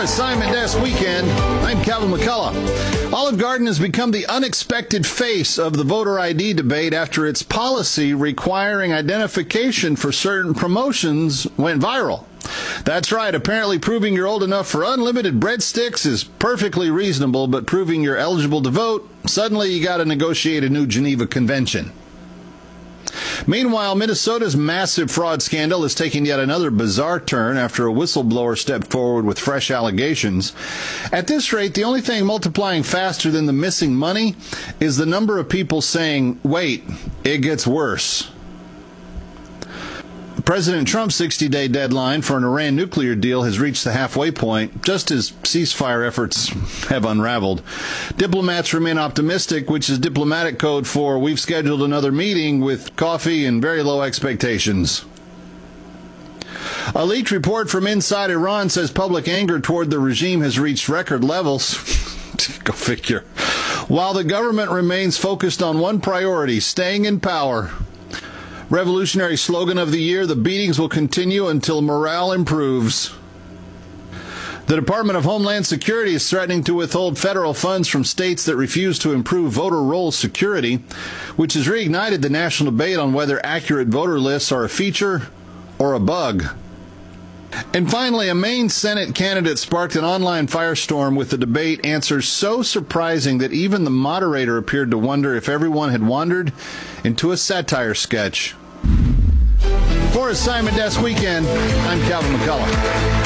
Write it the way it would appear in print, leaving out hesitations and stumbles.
Assignment Desk Weekend, I'm Calvin McCullough. Olive Garden has become the unexpected face of the voter ID debate after its policy requiring identification for certain promotions went viral. That's right, apparently proving you're old enough for unlimited breadsticks is perfectly reasonable, but proving you're eligible to vote, suddenly you got to negotiate a new Geneva Convention. Meanwhile, Minnesota's massive fraud scandal is taking yet another bizarre turn after a whistleblower stepped forward with fresh allegations. At this rate, the only thing multiplying faster than the missing money is the number of people saying, wait, it gets worse. President Trump's 60-day deadline for an Iran nuclear deal has reached the halfway point, just as ceasefire efforts have unraveled. Diplomats remain optimistic, which is diplomatic code for we've scheduled another meeting with coffee and very low expectations. A leaked report from inside Iran says public anger toward the regime has reached record levels. Go figure. While the government remains focused on one priority, staying in power. Revolutionary slogan of the year, the beatings will continue until morale improves. The Department of Homeland Security is threatening to withhold federal funds from states that refuse to improve voter roll security, which has reignited the national debate on whether accurate voter lists are a feature or a bug. And finally, a Maine Senate candidate sparked an online firestorm with the debate answers so surprising that even the moderator appeared to wonder if everyone had wandered into a satire sketch. For Assignment Desk Weekend, I'm Calvin McCullough.